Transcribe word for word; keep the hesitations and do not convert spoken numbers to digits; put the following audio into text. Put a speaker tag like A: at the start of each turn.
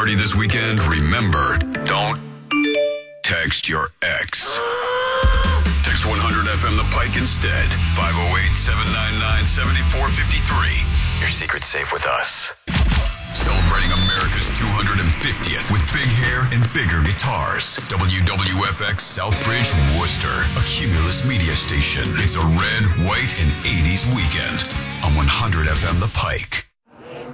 A: party this weekend, remember, don't text your ex. Text one hundred F M The Pike instead. five oh eight, seven nine nine, seven four five three. Your secret's safe with us. Celebrating America's two hundred fiftieth with big hair and bigger guitars. W W F X Southbridge, Worcester, a Cumulus media station. It's a red, white, and eighties weekend on one hundred F M The Pike.